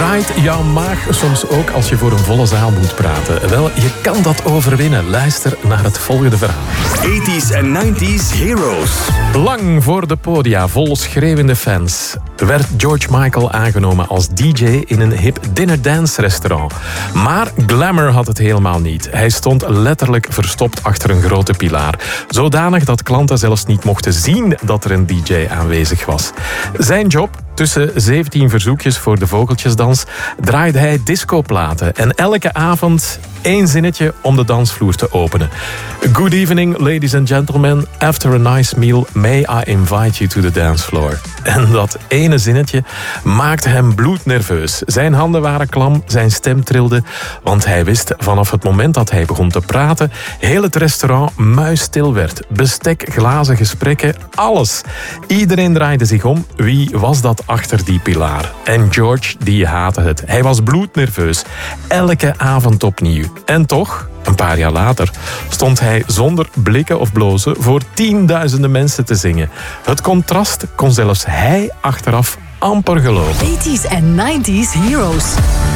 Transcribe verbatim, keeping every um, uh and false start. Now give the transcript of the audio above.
Draait jouw maag soms ook als je voor een volle zaal moet praten? Wel, je kan dat overwinnen. Luister naar het volgende verhaal. eighties en nineties Heroes. Lang voor de podia, vol schreeuwende fans, werd George Michael aangenomen als D J in een hip dinner-dance restaurant. Maar glamour had het helemaal niet. Hij stond letterlijk verstopt achter een grote pilaar. Zodanig dat klanten zelfs niet mochten zien dat er een D J aanwezig was. Zijn job? Tussen zeventien verzoekjes voor de vogeltjesdans draaide hij discoplaten. En elke avond één zinnetje om de dansvloer te openen. Good evening, ladies and gentlemen. After a nice meal, may I invite you to the dance floor. En dat ene zinnetje maakte hem bloednerveus. Zijn handen waren klam, zijn stem trilde. Want hij wist vanaf het moment dat hij begon te praten, heel het restaurant muisstil werd. Bestek, glazen, gesprekken, alles. Iedereen draaide zich om. Wie was dat achter die pilaar? En George, die haatte het. Hij was bloednerveus. Elke avond opnieuw. En toch, een paar jaar later, stond hij zonder blikken of blozen voor tienduizenden mensen te zingen. Het contrast kon zelfs hij achteraf amper geloven. eighties en nineties Heroes.